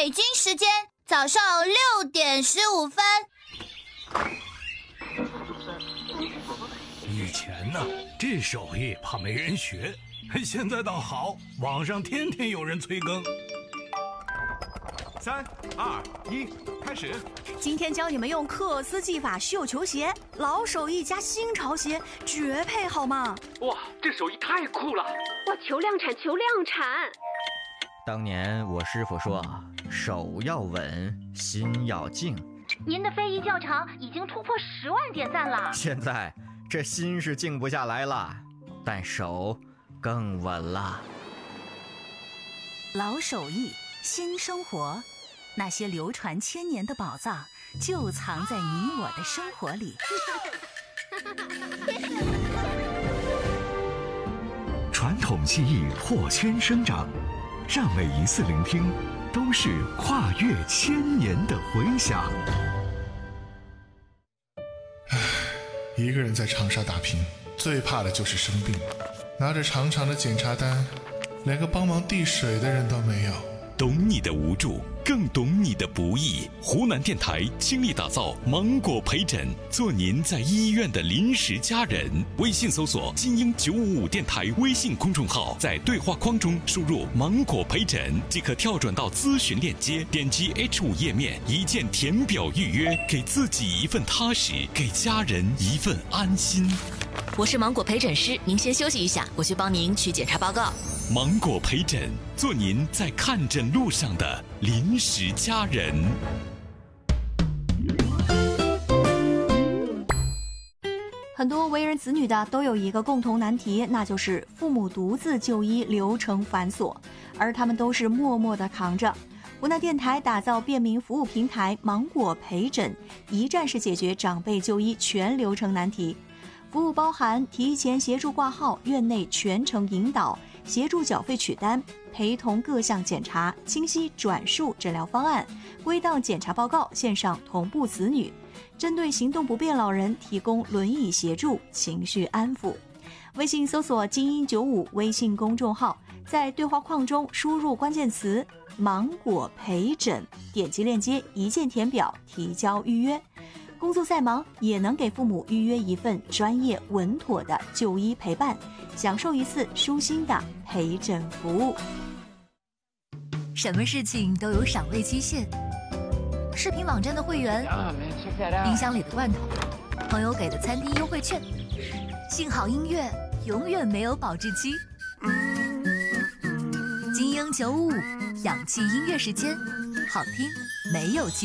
北京时间早上6:15。 以前呢，这手艺怕没人学，现在倒好，网上天天有人催更。 3、2、1，开始。 今天教你们用克斯技法绣球鞋，老手艺加新潮鞋，绝配好吗？ 哇，这手艺太酷了！ 哇，求量产，求量产！ 当年我师傅说，手要稳，心要静。 您的非遗教场已经突破10万点赞了。 现在这心是静不下来了，但手更稳了。 老手艺，新生活，那些流传千年的宝藏，就藏在你我的生活里。 传统技艺破圈生长，让每一次聆听都是跨越千年的回响。 一个人在长沙打拼，最怕的就是生病，拿着长长的检查单，连个帮忙递水的人都没有。 懂你的无助，更懂你的不易。湖南电台倾力打造芒果陪诊，做您在医院的临时家人。微信搜索精英955电台微信公众号，在对话框中输入芒果陪诊即可跳转到咨询链接，点击 H5 页面，一键填表预约，给自己一份踏实，给家人一份安心。 我是芒果陪诊师，您先休息一下，我去帮您取检查报告。 芒果陪诊，做您在看诊路上的临时家人。 很多为人子女的都有一个共同难题，那就是父母独自就医流程繁琐，而他们都是默默地扛着。湖南电台打造便民服务平台芒果陪诊，一站式解决长辈就医全流程难题。服务包含提前协助挂号、院内全程引导、协助缴费取单、陪同各项检查、清晰转述诊疗方案、归档检查报告、线上同步子女。针对行动不便老人提供轮椅协助、情绪安抚。微信搜索精英95微信公众号，在对话框中输入关键词芒果陪诊，点击链接一键填表提交预约。工作再忙，也能给父母预约一份专业稳妥的就医陪伴，享受一次舒心的陪诊服务。 什么事情都有赏味期限，视频网站的会员，冰箱里的罐头，朋友给的餐厅优惠券，幸好音乐永远没有保质期。精英955，氧气音乐时间，好听没有期。